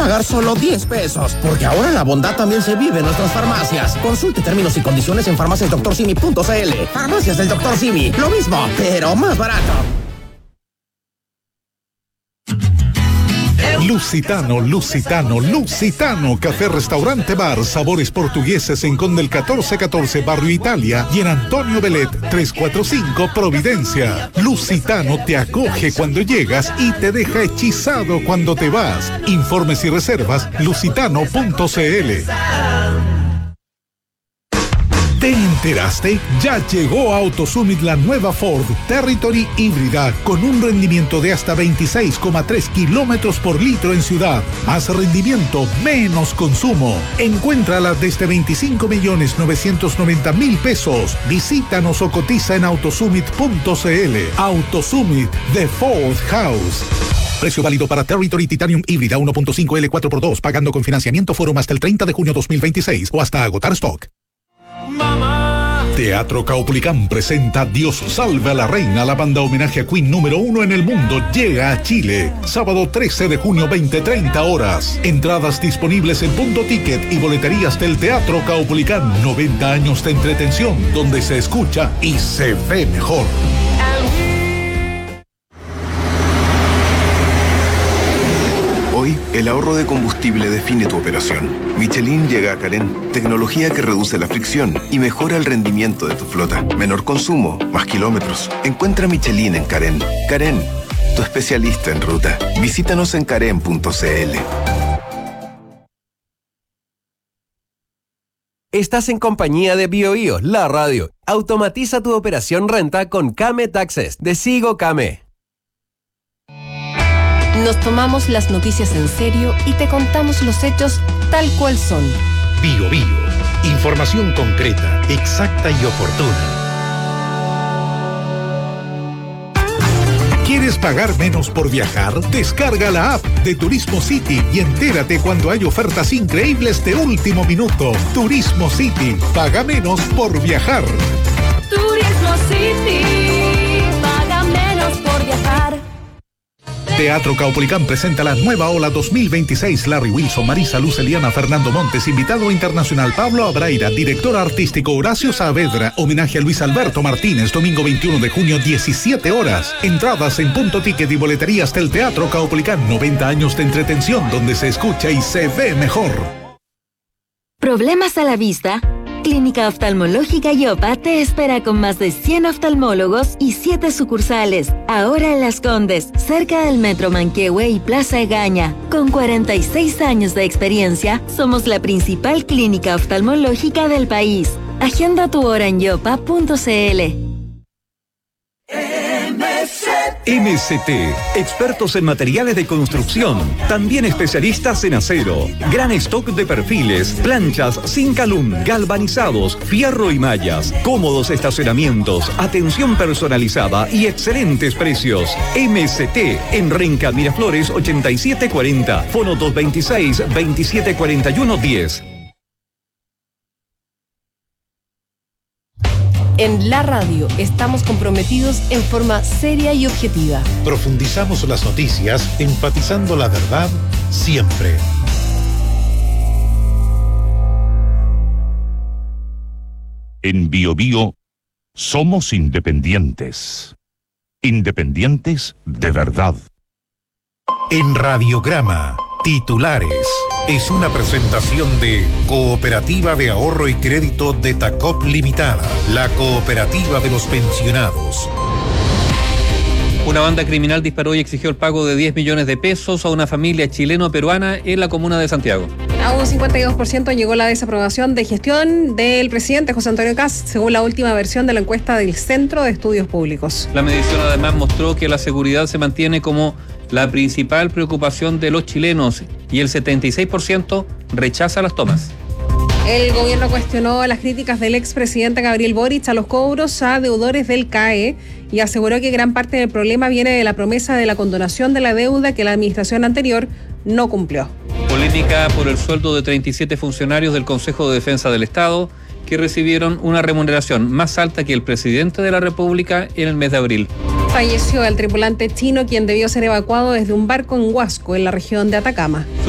pagar solo 10 pesos. Porque ahora la bondad también se vive en nuestras farmacias. Consulte términos y condiciones en farmaciasdoctorsimi.cl. Farmacias del Dr. Simi. Lo mismo, pero más barato. Lusitano, café, restaurante, bar, sabores portugueses en Conde el 1414, Barrio Italia, y en Antonio Belet 345, Providencia. Lusitano te acoge cuando llegas y te deja hechizado cuando te vas. Informes y reservas, lusitano.cl. ¿Te enteraste? Ya llegó a AutoSummit la nueva Ford Territory híbrida con un rendimiento de hasta 26,3 kilómetros por litro en ciudad. Más rendimiento, menos consumo. Encuéntrala desde 25.990.000 pesos. Visítanos o cotiza en autosummit.cl. AutoSummit, The Ford House. Precio válido para Territory Titanium híbrida 1.5 L 4x2, pagando con financiamiento Forum hasta el 30 de junio 2026 o hasta agotar stock. Mamá. Teatro Caupolicán presenta Dios salve a la reina. La banda homenaje a Queen número 1 en el mundo llega a Chile. Sábado 13 de junio 20:30 horas. Entradas disponibles en Punto Ticket y boleterías del Teatro Caupolicán. 90 años de entretención donde se escucha y se ve mejor. Hoy, el ahorro de combustible define tu operación. Michelin llega a Carén, tecnología que reduce la fricción y mejora el rendimiento de tu flota. Menor consumo, más kilómetros. Encuentra Michelin en Carén. Carén, tu especialista en ruta. Visítanos en carén.cl. Estás en compañía de BioBio, la radio. Automatiza tu operación renta con Kame Taxes de Sigo Kame. Nos tomamos las noticias en serio y te contamos los hechos tal cual son. BioBio. Información concreta, exacta y oportuna. ¿Quieres pagar menos por viajar? Descarga la app de Turismo City y entérate cuando hay ofertas increíbles de último minuto. Turismo City. Paga menos por viajar. Turismo City. Paga menos por viajar. Teatro Caupolicán presenta la nueva ola 2026. Larry Wilson, Marisa Luz, Eliana, Fernando Montes, invitado internacional Pablo Abraira, director artístico Horacio Saavedra, homenaje a Luis Alberto Martínez, domingo 21 de junio, 17 horas. Entradas en Punto Ticket y boleterías del Teatro Caupolicán. 90 años de entretención donde se escucha y se ve mejor. ¿Problemas a la vista? Clínica Oftalmológica Yopa te espera con más de 100 oftalmólogos y 7 sucursales. Ahora en Las Condes, cerca del Metro Manquehue y Plaza Egaña. Con 46 años de experiencia, somos la principal clínica oftalmológica del país. Agenda tu hora en yopa.cl. MST, expertos en materiales de construcción, también especialistas en acero, gran stock de perfiles, planchas sin calum, galvanizados, fierro y mallas, cómodos estacionamientos, atención personalizada y excelentes precios. MST en Renca Miraflores 8740, fono 226-2741-10. En la radio estamos comprometidos en forma seria y objetiva. Profundizamos las noticias, enfatizando la verdad siempre. En BioBio somos independientes. Independientes de verdad. En Radiograma, titulares. Es una presentación de Cooperativa de Ahorro y Crédito de Tacop Limitada, la cooperativa de los pensionados. Una banda criminal disparó y exigió el pago de 10 millones de pesos a una familia chileno-peruana en la comuna de Santiago. A un 52% llegó la desaprobación de gestión del presidente José Antonio Kast, según la última versión de la encuesta del Centro de Estudios Públicos. La medición además mostró que la seguridad se mantiene como la principal preocupación de los chilenos y el 76% rechaza las tomas. El gobierno cuestionó las críticas del expresidente Gabriel Boric a los cobros a deudores del CAE y aseguró que gran parte del problema viene de la promesa de la condonación de la deuda que la administración anterior no cumplió. Polémica por el sueldo de 37 funcionarios del Consejo de Defensa del Estado que recibieron una remuneración más alta que el presidente de la República en el mes de abril. Falleció el tripulante chino, quien debió ser evacuado desde un barco en Huasco, en la región de Atacama.